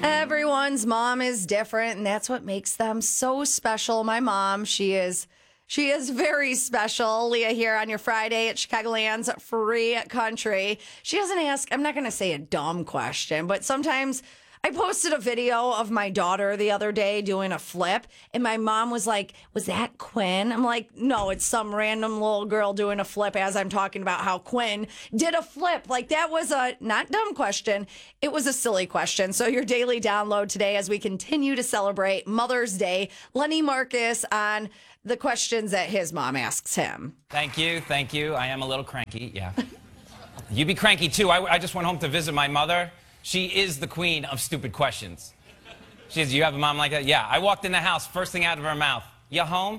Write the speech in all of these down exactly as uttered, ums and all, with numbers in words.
Everyone's mom is different, and that's what makes them so special. My mom, she is she is very special. Leah here on your Friday at Chicagoland's Free Country. She doesn't ask, I'm not going to say a dumb question, but sometimes I posted a video of my daughter the other day doing a flip, and my mom was like, was that Quinn? I'm like, no, it's some random little girl doing a flip as I'm talking about how Quinn did a flip. Like, that was a not dumb question. It was a silly question. So your daily download today as we continue to celebrate Mother's Day, Lenny Marcus on the questions that his mom asks him. Thank you. Thank you. I am a little cranky. Yeah. You be cranky, too. I, I just went home to visit my mother. She is the queen of stupid questions. She says, you have a mom like that? Yeah. I walked in the house, first thing out of her mouth, you home?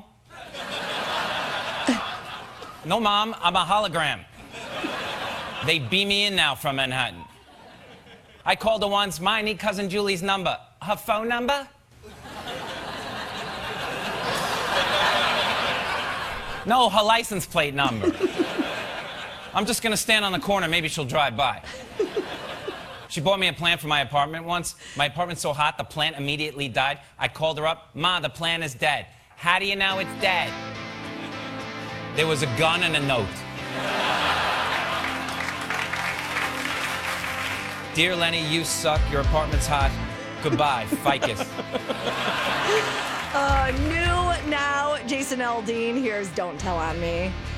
No, Mom, I'm a hologram. They beam me in now from Manhattan. I called her once, Ma, I need Cousin Julie's number. Her phone number? No, her license plate number. I'm just gonna stand on the corner, maybe she'll drive by. She bought me a plant for my apartment once. My apartment's so hot, the plant immediately died. I called her up. Ma, the plant is dead. How do you know it's dead? There was a gun and a note. Dear Lenny, you suck. Your apartment's hot. Goodbye, ficus. Uh, new now, Jason Aldean. Here's Don't Tell on Me.